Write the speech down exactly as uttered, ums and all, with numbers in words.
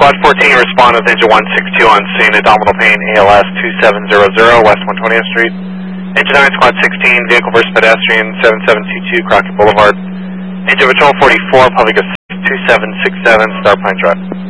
Squad fourteen, respond with engine one six two on scene, abdominal pain, A L S two seven zero zero, West one twentieth Street. Engine nine, Squad sixteen, vehicle versus pedestrian, seven seven two two, Crockett Boulevard. Engine Patrol forty-four, public of two seven six seven, Star Pine Drive.